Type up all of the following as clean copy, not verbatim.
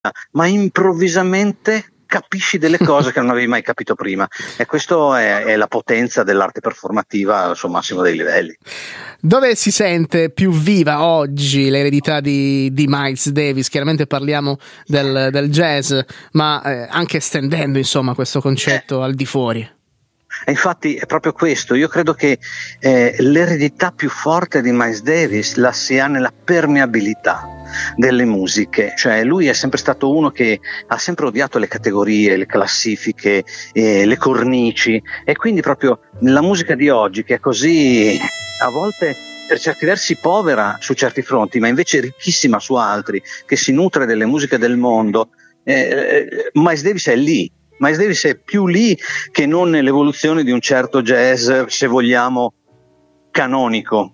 ma improvvisamente capisci delle cose che non avevi mai capito prima, e questo è la potenza dell'arte performativa al suo massimo dei livelli. Dove si sente più viva oggi l'eredità di Miles Davis? Chiaramente parliamo del jazz, ma anche estendendo insomma questo concetto al di fuori. E infatti è proprio questo, io credo che l'eredità più forte di Miles Davis la si ha nella permeabilità delle musiche, cioè lui è sempre stato uno che ha sempre odiato le categorie, le classifiche, le cornici, e quindi proprio la musica di oggi, che è così a volte per certi versi povera su certi fronti, ma invece ricchissima su altri, che si nutre delle musiche del mondo, Miles Davis è lì. Miles Davis è più lì che non nell'evoluzione di un certo jazz, se vogliamo, canonico.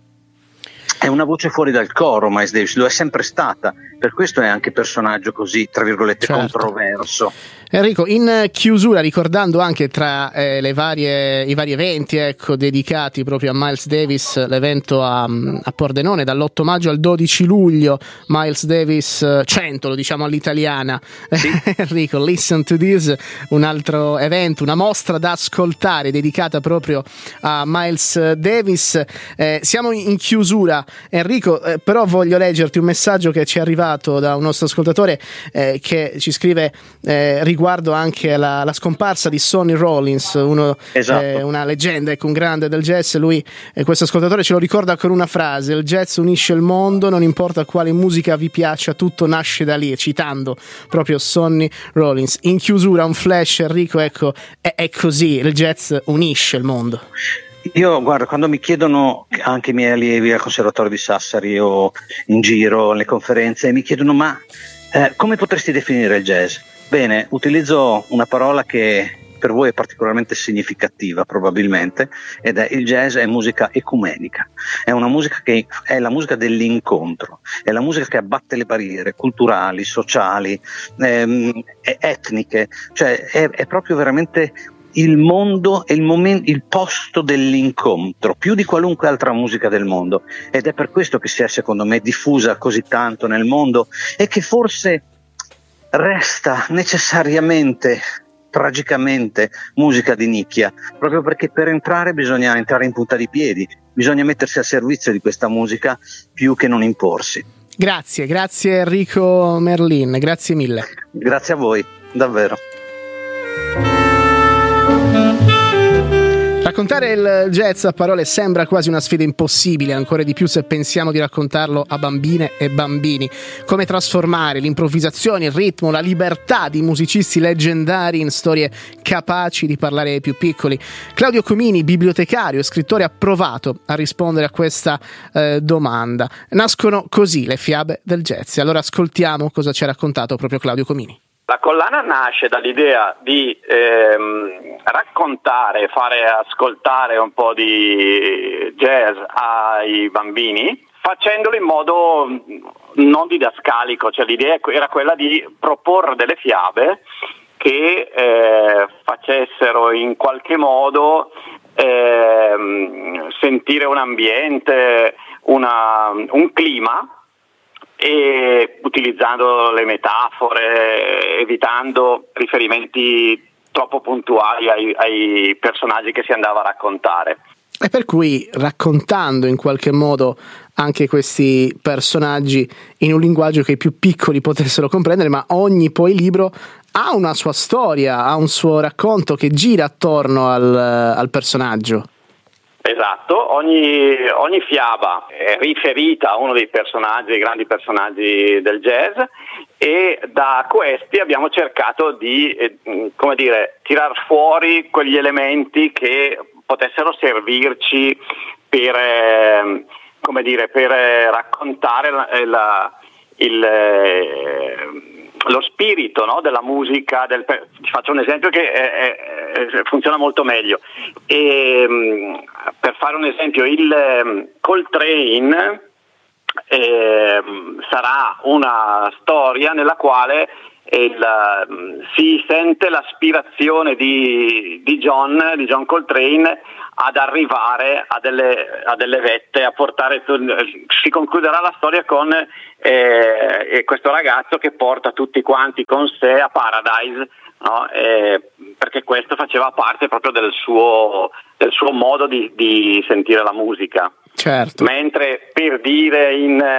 È una voce fuori dal coro, Miles Davis, lo è sempre stata, per questo è anche personaggio così, tra virgolette, controverso. Enrico, in chiusura, ricordando anche tra i vari eventi dedicati proprio a Miles Davis, l'evento a Pordenone dall'8 maggio al 12 luglio, Miles Davis 100, lo diciamo all'italiana. Sì. Enrico, Listen to This, un altro evento, una mostra da ascoltare dedicata proprio a Miles Davis. Siamo in chiusura, Enrico, però voglio leggerti un messaggio che ci è arrivato da un nostro ascoltatore che ci scrive riguardo anche la scomparsa di Sonny Rollins, una leggenda, un grande del jazz. Lui, questo ascoltatore, ce lo ricorda con una frase: il jazz unisce il mondo, non importa quale musica vi piaccia, tutto nasce da lì, citando proprio Sonny Rollins. In chiusura un flash, Enrico, ecco, è così, il jazz unisce il mondo. Io, guarda, quando mi chiedono anche i miei allievi al Conservatorio di Sassari o in giro alle conferenze, mi chiedono ma come potresti definire il jazz? Bene, utilizzo una parola che per voi è particolarmente significativa probabilmente, ed è: il jazz è musica ecumenica, è una musica che è la musica dell'incontro, è la musica che abbatte le barriere culturali, sociali, etniche, cioè è proprio veramente il mondo e il posto dell'incontro, più di qualunque altra musica del mondo, ed è per questo che si è, secondo me, diffusa così tanto nel mondo e che forse resta necessariamente, tragicamente, musica di nicchia, proprio perché per entrare bisogna entrare in punta di piedi, bisogna mettersi al servizio di questa musica più che non imporsi. Grazie Enrico Merlin, grazie mille. Grazie a voi, davvero. Raccontare il jazz a parole sembra quasi una sfida impossibile, ancora di più se pensiamo di raccontarlo a bambine e bambini. Come trasformare l'improvvisazione, il ritmo, la libertà di musicisti leggendari in storie capaci di parlare ai più piccoli? Claudio Comini, bibliotecario e scrittore, ha provato a rispondere a questa domanda. Nascono così le fiabe del jazz. Allora ascoltiamo cosa ci ha raccontato proprio Claudio Comini. La collana nasce dall'idea di raccontare, fare ascoltare un po' di jazz ai bambini, facendolo in modo non didascalico, cioè l'idea era quella di proporre delle fiabe che facessero in qualche modo sentire un ambiente, un clima, e utilizzando le metafore, evitando riferimenti troppo puntuali ai personaggi che si andava a raccontare. E per cui, raccontando in qualche modo anche questi personaggi in un linguaggio che i più piccoli potessero comprendere, ma ogni poi libro ha una sua storia, ha un suo racconto che gira attorno al personaggio. Esatto, ogni fiaba è riferita a uno dei personaggi, dei grandi personaggi del jazz, e da questi abbiamo cercato di, tirar fuori quegli elementi che potessero servirci per raccontare lo spirito, no, della musica. Ti faccio un esempio che funziona molto meglio. Per fare un esempio, il Coltrane sarà una storia nella quale si sente l'aspirazione di John Coltrane ad arrivare a delle vette, a portare. Si concluderà la storia con questo ragazzo che porta tutti quanti con sé a Paradise, no? Perché questo faceva parte proprio del suo modo di sentire la musica. Certo. Mentre, per dire,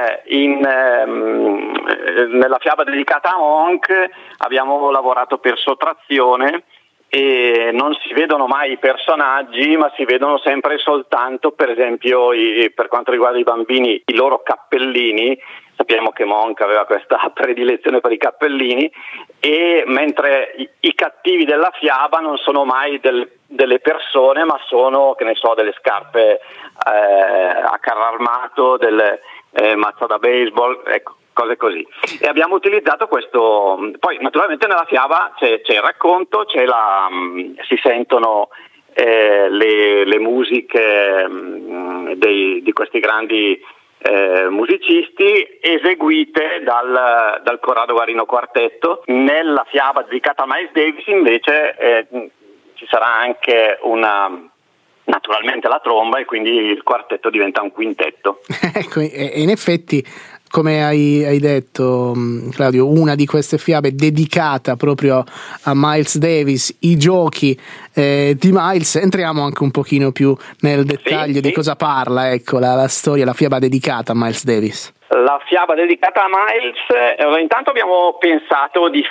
nella fiaba dedicata a Monk abbiamo lavorato per sottrazione e non si vedono mai i personaggi, ma si vedono sempre soltanto, per esempio, per quanto riguarda i bambini, i loro cappellini. Sappiamo che Monk aveva questa predilezione per i cappellini, e mentre i cattivi della fiaba non sono mai delle persone, ma sono, che ne so, delle scarpe a carro armato, delle mazza da baseball, ecco, cose così. E abbiamo utilizzato questo. Poi naturalmente nella fiaba c'è il racconto, si sentono le musiche di questi grandi musicisti, eseguite dal Corrado Guarino Quartetto. Nella fiaba dedicata a Miles Davis invece ci sarà anche naturalmente la tromba, e quindi il quartetto diventa un quintetto. Ecco, e in effetti, come hai detto, Claudio, una di queste fiabe dedicata proprio a Miles Davis, i giochi di Miles. Entriamo anche un pochino più nel dettaglio di cosa parla, ecco, la storia, la fiaba dedicata a Miles Davis. La fiaba dedicata a Miles, intanto abbiamo pensato di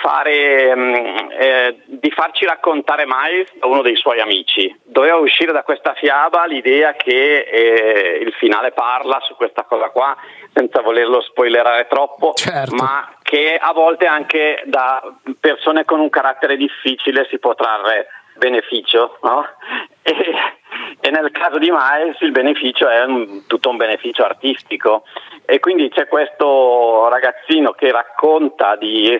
farci raccontare Miles da uno dei suoi amici. Doveva uscire da questa fiaba l'idea che il finale parla su questa cosa qua, senza volerlo spoilerare troppo, certo, ma che a volte anche da persone con un carattere difficile si può trarre beneficio, no? E nel caso di Miles il beneficio è tutto un beneficio artistico, e quindi c'è questo ragazzino che racconta di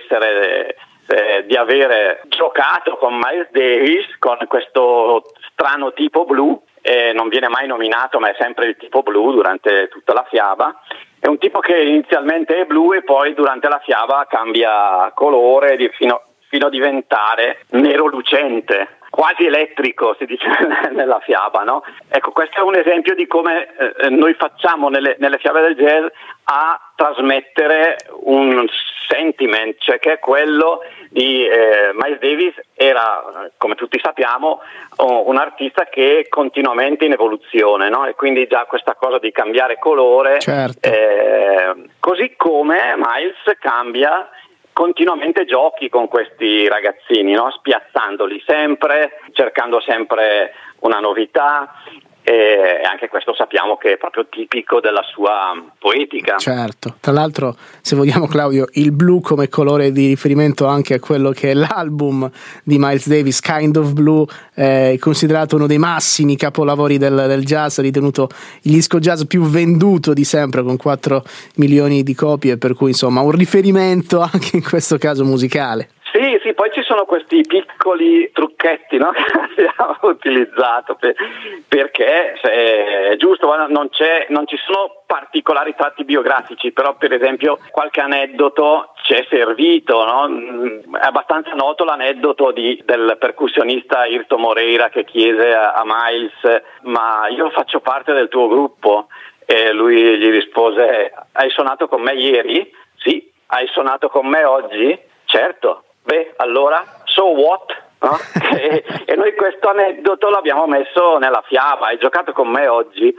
avere giocato con Miles Davis, con questo strano tipo blu, non viene mai nominato, ma è sempre il tipo blu durante tutta la fiaba. È un tipo che inizialmente è blu e poi durante la fiaba cambia colore fino a diventare nero lucente, quasi elettrico, si dice nella fiaba, no? Ecco, questo è un esempio di come noi facciamo nelle fiabe del jazz a trasmettere un sentiment, cioè che è quello di Miles Davis. Era, come tutti sappiamo, un artista che è continuamente in evoluzione, no? E quindi già questa cosa di cambiare colore, certo, così come Miles cambia continuamente giochi con questi ragazzini, no? Spiazzandoli sempre, cercando sempre una novità, e anche questo sappiamo che è proprio tipico della sua poetica. Certo, tra l'altro, se vogliamo, Claudio, il blu come colore di riferimento anche a quello che è l'album di Miles Davis, Kind of Blue, è considerato uno dei massimi capolavori del jazz, ritenuto il disco jazz più venduto di sempre, con 4 milioni di copie, per cui insomma un riferimento anche in questo caso musicale. Sì, poi ci sono questi piccoli trucchetti, no? Che abbiamo utilizzato perché è giusto, non ci sono particolari tratti biografici, però per esempio qualche aneddoto ci è servito, no? È abbastanza noto l'aneddoto del percussionista Irto Moreira che chiese a Miles: ma io faccio parte del tuo gruppo? E lui gli rispose: hai suonato con me ieri? Sì. Hai suonato con me oggi? Certo. Beh, allora, so what? No? E noi questo aneddoto l'abbiamo messo nella fiaba. Hai giocato con me oggi?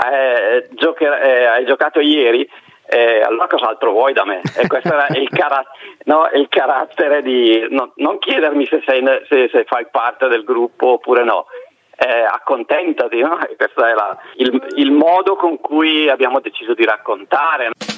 Hai giocato ieri? Allora cos'altro vuoi da me? E questo era il carattere di non chiedermi se fai parte del gruppo oppure no. Accontentati, no? E questo è il modo con cui abbiamo deciso di raccontare.